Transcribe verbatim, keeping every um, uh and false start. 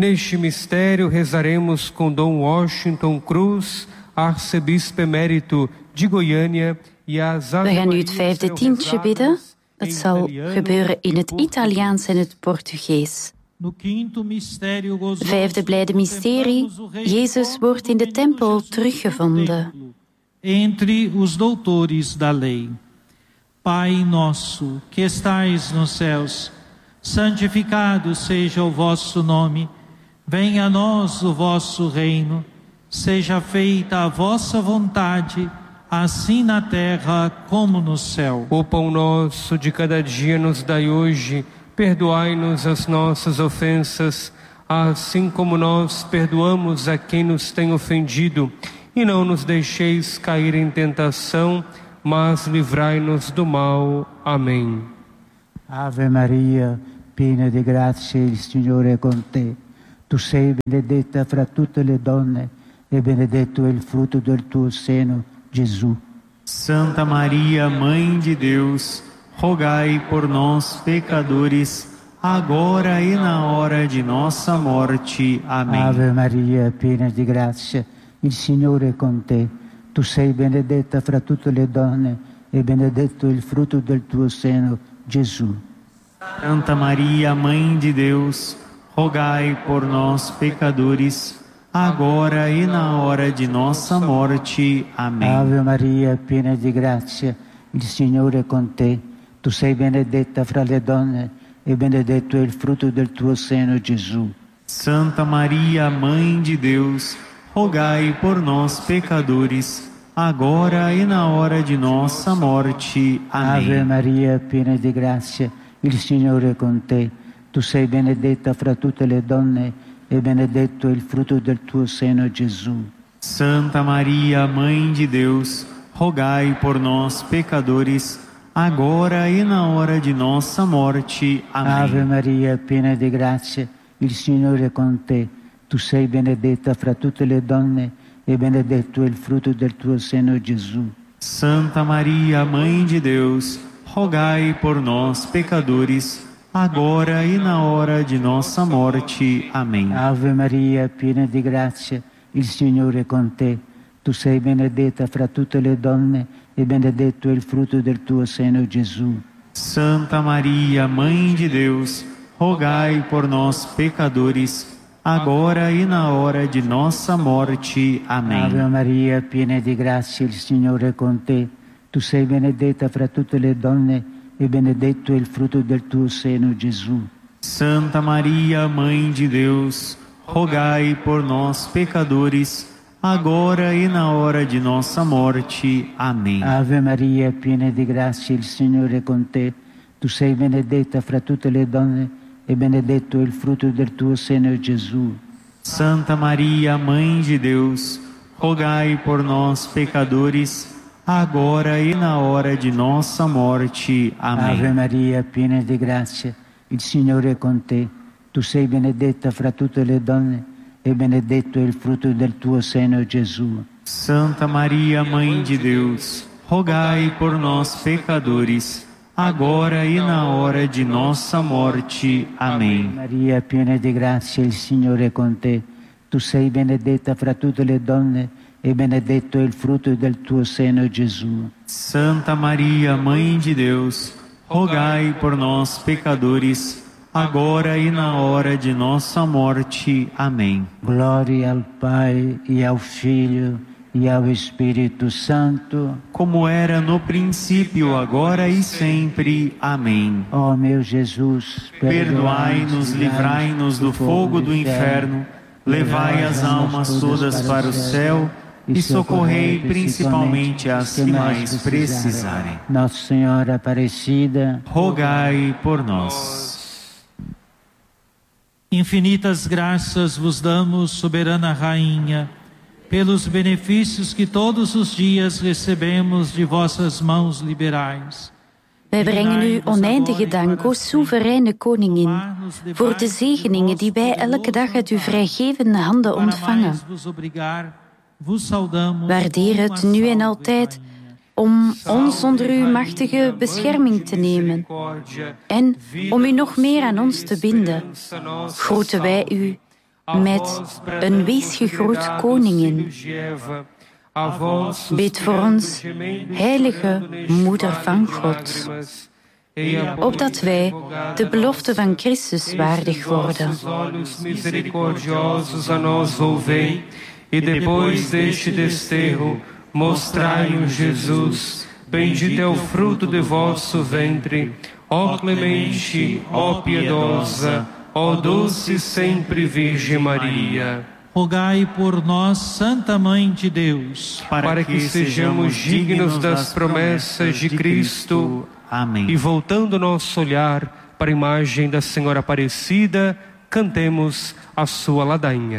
Neste mistério rezaremos com Dom Washington Cruz, arcebispo emérito de Goiânia, e as We gaan nu het vijfde tientje bidden. Het zal gebeuren in het Italiaans en het Portugees. Vijfde blijde mysterie. Jezus wordt in de tempel teruggevonden. Entre os doutores da lei. Pai nosso, que estais nos céus, santificado seja o vosso nome. Venha a nós o vosso reino. Seja feita a vossa vontade, assim na terra como no céu. O pão nosso de cada dia nos dai hoje. Perdoai-nos as nossas ofensas, assim como nós perdoamos a quem nos tem ofendido. E não nos deixeis cair em tentação, mas livrai-nos do mal. Amém. Ave Maria, piena di grazia, il Signore è con te. Tu sei benedetta fra tutte le donne, e benedetto è il frutto del tuo seno, Gesù. Santa Maria, Mãe de Deus, rogai por nós, pecadores, agora e na hora de nossa morte. Amém. Ave Maria, piena di grazia, il Signore è con te. Tu sei benedetta fra tutte le donne, e benedetto è il frutto del tuo seno, Gesù. Santa Maria, Mãe de Deus, rogai por nós, pecadores, agora e na hora de nossa morte. Amém. Ave Maria, piena di grazia, il Signore è con te. Tu sei benedetta fra le donne, e benedetto è il frutto del tuo seno, Gesù. Santa Maria, Mãe de Deus, rogai por nós, pecadores, agora e na hora de nossa morte. Amém. Ave Maria, piena di grazia, il Signore è con te. Tu sei benedetta fra tutte le donne, e benedetto è il frutto del tuo seno, Gesù. Santa Maria, Mãe de Deus, rogai por nós, pecadores, agora e na hora de nossa morte. Amém. Ave Maria, piena di grazia, il Signore è con te. Tu sei benedetta fra tutte le donne, e benedetto è il frutto del tuo seno, Gesù. Santa Maria, Mãe de Deus, rogai por nós, pecadores, agora e na hora de nossa morte. Amém. Ave Maria, piena di grazia, il Signore è con te. Tu sei benedetta fra tutte le donne, e benedetto è il frutto del tuo seno, Gesù. Santa Maria, Mãe de Deus, rogai por nós, pecadores, agora e na hora de nossa morte. Amém. Ave Maria, piena di grazia, il Signore è con te. Tu sei benedetta fra tutte le donne, e benedetto è il frutto del tuo seno, Gesù. Santa Maria, Mãe de Deus, rogai por nós, pecadores, agora e na hora de nossa morte. Amém. Ave Maria, piena di grazia, il Signore è con te. Tu sei benedetta fra tutte le donne, e benedetto è il frutto del tuo seno, Gesù. Santa Maria, Mãe de Deus, rogai por nós, pecadores, agora e na hora de nossa morte. Amém. Ave Maria, piena di grazia, il Signore è con te. Tu sei benedetta fra tutte le donne, e benedetto è il frutto del tuo seno, Gesù. Santa Maria, Mãe de Deus, rogai por nós, pecadores, agora e na hora de nossa morte. Amém. Maria, piena di grazia, il Signore è con te. Tu sei benedetta fra tutte le donne, e benedetto è il frutto del tuo seno, Gesù. Santa Maria, Mãe de Deus, rogai por nós, pecadores, agora e na hora de nossa morte. Amém. Glória ao Pai, e ao Filho, e ao Espírito Santo, como era no princípio, agora e sempre. Amém. Ó meu Jesus, perdoai-nos, livrai-nos do fogo do inferno, levai as almas todas para o céu e socorrei principalmente as que mais precisarem. Nossa Senhora Aparecida, rogai por nós. Infinitas graças vos damos, soberana Rainha, pelos benefícios que todos os dias recebemos de vossas mãos liberais. Wij brengen u oneindige dank, o soevereine koningin, voor de zegeningen die wij elke dag uit uw vrijgevende handen ontvangen. Waardeer het nu en altijd om ons onder uw machtige bescherming te nemen en om u nog meer aan ons te binden. Groeten wij u, met een weesgegroet koningin. Bid voor ons, heilige Moeder van God, opdat wij de belofte van Christus waardig worden. E depois deste desterro, mostrai-nos Jesus, bendito é o fruto de vosso ventre, ó clemente, ó piedosa, ó doce sempre Virgem Maria. Rogai por nós, Santa Mãe de Deus, para, para que, que sejamos dignos das promessas de Cristo. Amém. E voltando nosso olhar para a imagem da Senhora Aparecida, cantemos a sua ladainha.